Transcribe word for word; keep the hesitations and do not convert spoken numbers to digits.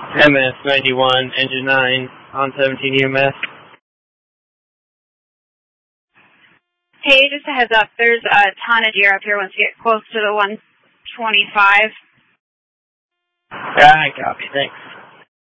M S ninety-one, engine nine, on seventeen U M S. Hey, just a heads up, there's a ton of deer up here once you get close to the one twenty-five. Yeah, I copy, thanks.